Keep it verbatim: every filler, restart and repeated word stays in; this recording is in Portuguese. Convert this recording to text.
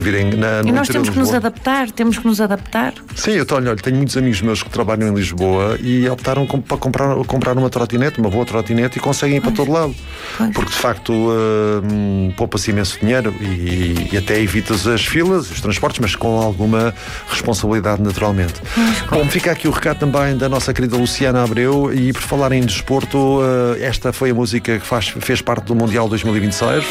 virem na, no E nós temos que nos Lisboa. adaptar, temos que nos adaptar. Sim, eu tenho, olha, tenho muitos amigos meus que trabalham em Lisboa e optaram com, para comprar, comprar uma trotinete, uma boa trotinete, e conseguem ir Pois. para todo lado. Pois. Porque de facto uh, poupa-se imenso dinheiro e, e até evitas as filas, os transportes, mas com alguma responsabilidade, naturalmente. Pois, claro. Bom, fica aqui o recado também da nossa querida Luciana Abreu, e por falar em desporto, uh, esta foi a música que faz, fez parte do Mundial dois mil e vinte e seis.